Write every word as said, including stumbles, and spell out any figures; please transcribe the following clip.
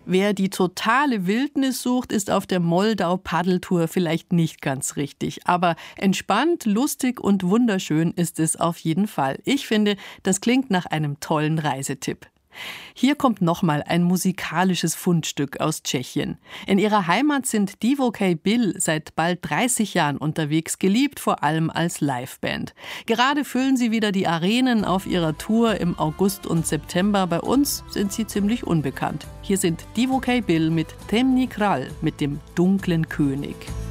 Wer die totale Wildnis sucht, ist auf der Moldau-Paddeltour vielleicht nicht ganz richtig. Aber entspannt, lustig und wunderschön ist es auf jeden Fall. Ich finde, das klingt nach einem tollen Reisetipp. Hier kommt nochmal ein musikalisches Fundstück aus Tschechien. In ihrer Heimat sind Divokej Bill seit bald dreißig Jahren unterwegs, geliebt vor allem als Liveband. Gerade füllen sie wieder die Arenen auf ihrer Tour im August und September. Bei uns sind sie ziemlich unbekannt. Hier sind Divokej Bill mit Temni Král, mit dem dunklen König.